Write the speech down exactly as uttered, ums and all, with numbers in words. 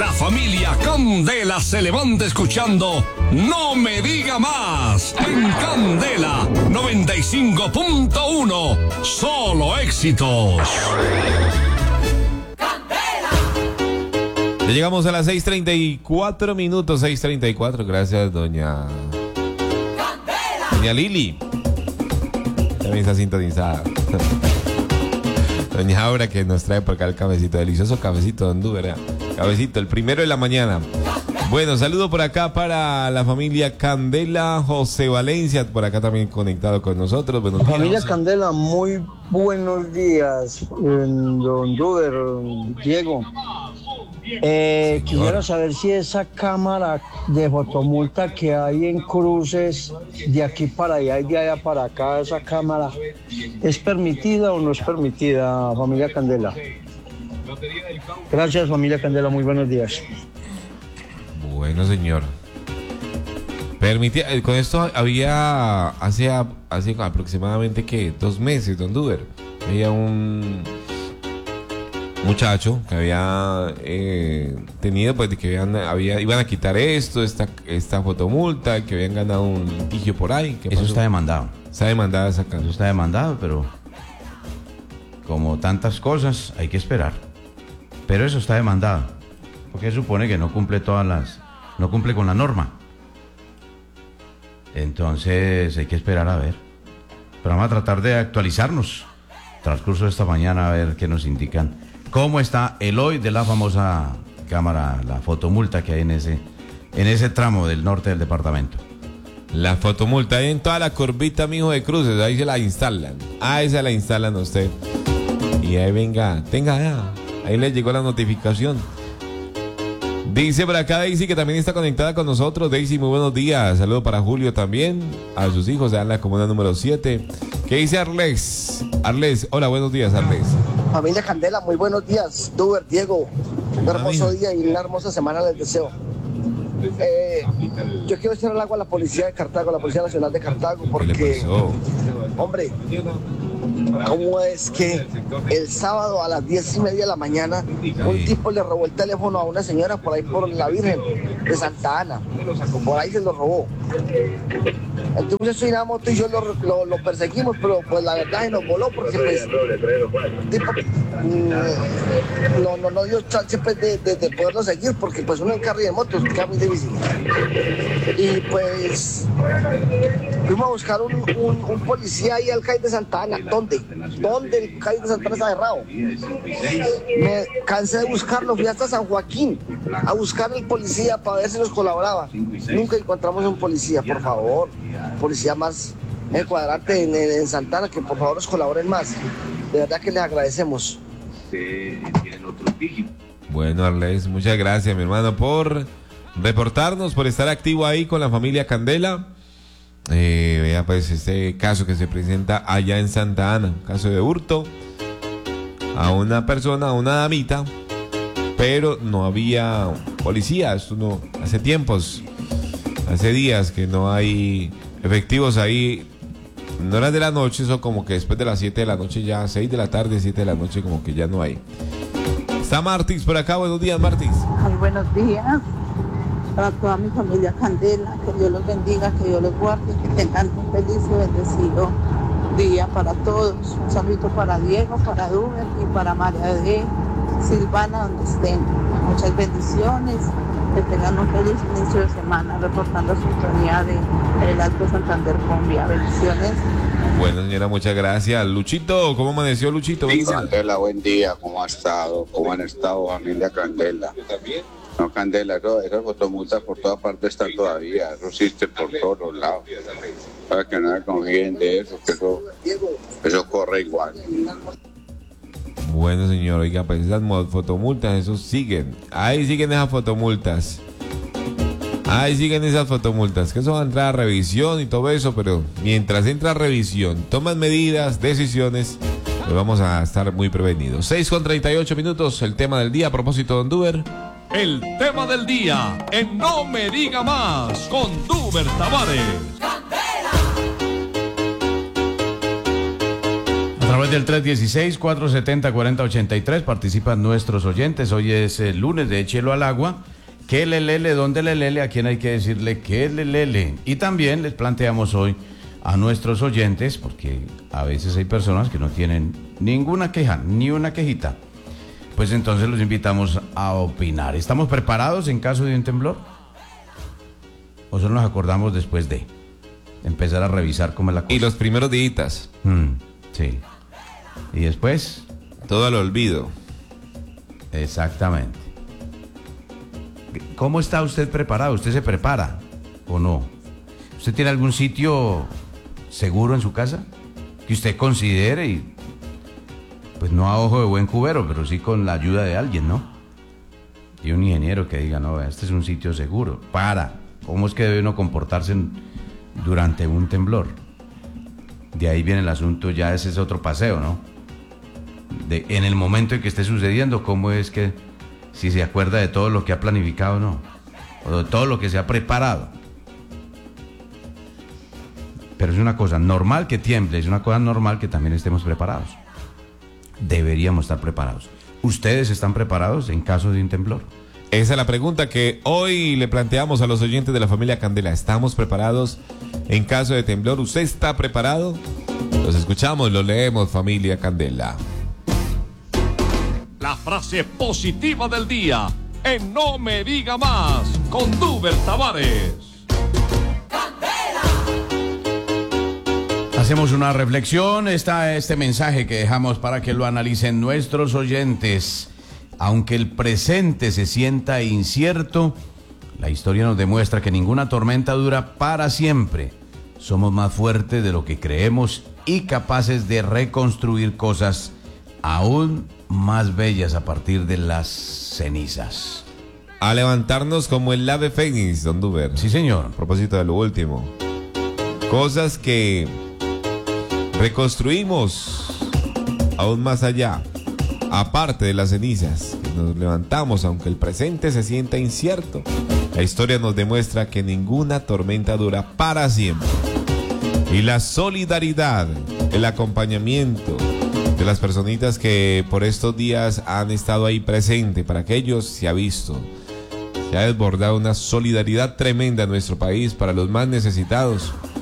La familia Candela se levanta escuchando No Me Diga Más en Candela noventa y cinco punto uno. Solo éxitos. Ya llegamos a las seis treinta y cuatro minutos, seis treinta y cuatro. Gracias, doña... Doña Lili. También está sintonizada. Doña Aura, que nos trae por acá el cafecito, delicioso cafecito de Honduras. Cafecito, el primero de la mañana. Bueno, saludo por acá para la familia Candela, José Valencia, por acá también conectado con nosotros. Buenos días, familia José. Candela, muy buenos días, eh, don Duber, Diego. Eh, quisiera saber si esa cámara de fotomulta que hay en cruces de aquí para allá y de allá para acá, esa cámara, ¿es permitida o no es permitida, familia Candela? Gracias, familia Candela, muy buenos días. Bueno, señor. Permitía, eh, con esto había hace, hace aproximadamente que dos meses, don Duber, había un muchacho que había eh, tenido, pues, de que habían, había, iban a quitar esto, esta, esta fotomulta, que habían ganado un litigio por ahí. Eso pasó? Está demandado. Está demandada esa casa. Eso está demandado, pero como tantas cosas, hay que esperar. Pero eso está demandado, porque supone que no cumple todas las, no cumple con la norma. Entonces hay que esperar a ver. Pero vamos a tratar de actualizarnos. Transcurso de esta mañana a ver qué nos indican. ¿Cómo está el hoy de la famosa cámara, la fotomulta que hay en ese, en ese tramo del norte del departamento? La fotomulta ahí en toda la curvita, mijo, de cruces, ahí se la instalan. Ahí se la instalan a usted. Y ahí venga, tenga ya. Ahí le llegó la notificación. Dice por acá Daisy, que también está conectada con nosotros. Daisy, muy buenos días. Saludo para Julio también. A sus hijos, de la comuna número siete. ¿Qué dice Arles? Arles, hola, buenos días, Arles. Familia Candela, muy buenos días. Duber, Diego, un hermoso día y una hermosa semana les deseo. Eh, yo quiero echar el agua a la policía de Cartago, a la Policía Nacional de Cartago, porque, hombre, ¿cómo es que el sábado a las diez y media de la mañana un tipo le robó el teléfono a una señora por ahí por la Virgen de Santa Ana? Por ahí se lo robó. Entonces soy una moto y yo lo, lo, lo perseguimos, pero pues la verdad se nos voló porque pues el tipo mm, no, no, no dio chance pues, de, de, de poderlo seguir, porque pues uno en carro y de moto es muy difícil. Y pues fuimos a buscar un, un, un policía ahí al C A I de Santa Ana. ¿Dónde? ¿Dónde el C A I de Santa Ana está cerrado? Me cansé de buscarlo, fui hasta San Joaquín a buscar al policía para ver si nos colaboraba. Nunca encontramos un policía, por favor. Policía más en el cuadrante en, en Santana, que por favor nos colaboren más. De verdad que les agradecemos. Bueno, Arles, muchas gracias, mi hermano, por reportarnos, por estar activo ahí con la familia Candela. Eh, vea pues este caso que se presenta allá en Santa Ana, un caso de hurto a una persona, a una damita, pero no había policía. Esto no, hace tiempos, hace días que no hay efectivos ahí en horas de la noche. Eso como que después de las siete de la noche, ya seis de la tarde, siete de la noche, como que ya no hay. Está Martins por acá. Buenos días, Martins. Muy buenos días para toda mi familia Candela. Que Dios los bendiga, que Dios los guarde, que tengan un feliz y bendecido día para todos. Un saludo para Diego, para Duber y para María de Silvana, donde estén. Muchas bendiciones, que tengan un feliz inicio de semana, reportando sintonía de El Alto Santander Cumbia. Bendiciones. Bueno, señora, muchas gracias. Luchito, ¿cómo amaneció, Luchito? Sí, Candela, buen día. ¿Cómo ha estado? ¿Cómo han estado, familia Candela? No, Candela, eso, esas fotomultas por todas partes están todavía. Eso existe por todos lados. Para que no se confíen de eso, que eso, eso corre igual. Bueno, señor, oiga, pues esas fotomultas, eso siguen. Ahí siguen esas fotomultas. Ahí siguen esas fotomultas, que eso va a entrar a revisión y todo eso, pero mientras entra a revisión, toman medidas, decisiones, pues vamos a estar muy prevenidos. seis con treinta y ocho minutos, el tema del día a propósito de Don Duber. El tema del día en No Me Diga Más con Duber Tavares. A través del tres uno seis, cuatro siete cero, cuatro cero ocho tres participan nuestros oyentes. Hoy es el lunes de Échelo al Agua. ¿Qué le lele? ¿Dónde le lele? ¿A quién hay que decirle qué le lele? Y también les planteamos hoy a nuestros oyentes, porque a veces hay personas que no tienen ninguna queja, ni una quejita. Pues entonces los invitamos a opinar. ¿Estamos preparados en caso de un temblor? ¿O solo nos acordamos después de empezar a revisar cómo es la cosa? Y los primeros días. Mm, sí. Y después... todo al olvido. Exactamente. ¿Cómo está usted preparado? ¿Usted se prepara o no? ¿Usted tiene algún sitio seguro en su casa que usted considere y pues no a ojo de buen cubero, pero sí con la ayuda de alguien, ¿no? Y un ingeniero que diga, no, este es un sitio seguro. Para, ¿cómo es que debe uno comportarse en, durante un temblor? De ahí viene el asunto, ya ese es otro paseo, ¿no? De, en el momento en que esté sucediendo, ¿cómo es que, si se acuerda de todo lo que ha planificado o no? O de todo lo que se ha preparado. Pero es una cosa normal que tiemble, es una cosa normal que también estemos preparados. Deberíamos estar preparados. ¿Ustedes están preparados en caso de un temblor? Esa es la pregunta que hoy le planteamos a los oyentes de la familia Candela. ¿Estamos preparados en caso de temblor? ¿Usted está preparado? Los escuchamos, los leemos, familia Candela. La frase positiva del día en No Me Diga Más con Duber Tavares. Hacemos una reflexión, está este mensaje que dejamos para que lo analicen nuestros oyentes. Aunque el presente se sienta incierto, la historia nos demuestra que ninguna tormenta dura para siempre. Somos más fuertes de lo que creemos y capaces de reconstruir cosas aún más bellas a partir de las cenizas. A levantarnos como el ave fénix, don Duber. Sí, señor. A propósito de lo último. Cosas que reconstruimos aún más allá, aparte de las cenizas, que nos levantamos aunque el presente se sienta incierto. La historia nos demuestra que ninguna tormenta dura para siempre. Y la solidaridad, el acompañamiento de las personitas que por estos días han estado ahí presentes, para que ellos se ha visto, se ha desbordado una solidaridad tremenda en nuestro país para los más necesitados.